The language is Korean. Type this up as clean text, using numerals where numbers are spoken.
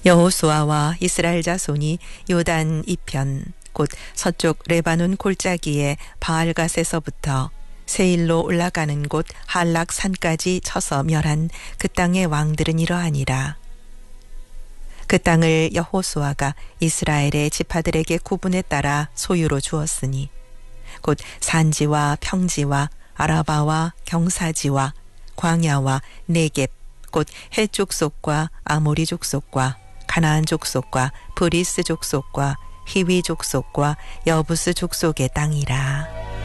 여호수아와 이스라엘 자손이 요단 이편 곧 서쪽 레바논 골짜기의 바알갓에서부터 세일로 올라가는 곳 할락 산까지 쳐서 멸한 그 땅의 왕들은 이러하니라. 그 땅을 여호수아가 이스라엘의 지파들에게 구분에 따라 소유로 주었으니 곧 산지와 평지와 아라바와 경사지와 광야와 네겝 곧 헷 족속과 아모리 족속과 가나안 족속과 브리스 족속과 히위 족속과 여부스 족속의 땅이라.